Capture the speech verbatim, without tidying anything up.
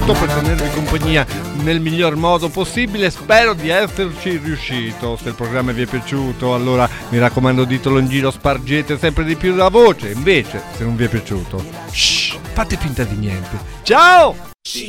tutto per tenervi compagnia nel miglior modo possibile. Spero di esserci riuscito. Se il programma vi è piaciuto, allora mi raccomando, ditelo in giro, spargete sempre di più la voce. Invece, se non vi è piaciuto, shh, fate finta di niente. Ciao!